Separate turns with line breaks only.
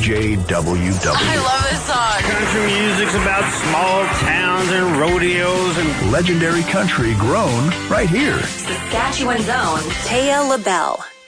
KJWW.
I love this song.
Country music's about small towns and rodeos and
legendary country grown right here.
Saskatchewan's own Taya LaBelle.